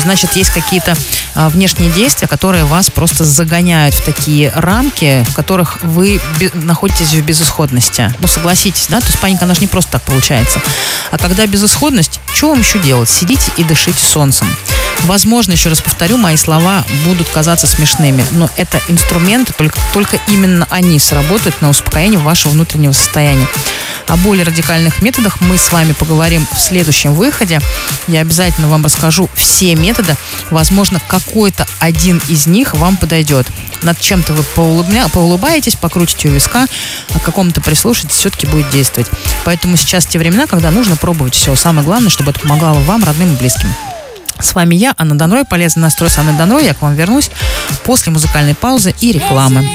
Значит, есть какие-то внешние действия, которые вас просто загоняют в такие рамки, в которых вы находитесь в безысходности. Ну, согласитесь, да? То есть паника, она же не просто так получается. А когда безысходность, что вам еще делать? Сидите и дышите солнцем. Возможно, еще раз повторю, мои слова будут казаться смешными, но это инструменты, только именно они сработают на успокоение вашего внутреннего состояния. О более радикальных методах мы с вами поговорим в следующем выходе. Я обязательно вам расскажу все методы. Возможно, какой-то один из них вам подойдет. Над чем-то вы поулыбаетесь, покрутите у виска, а к какому-то прислушаетесь, все-таки будет действовать. Поэтому сейчас те времена, когда нужно пробовать все. Самое главное, чтобы это помогало вам, родным и близким. С вами я, Анна Донрой. Полезный настрой с Анной Донрой. Я к вам вернусь после музыкальной паузы и рекламы.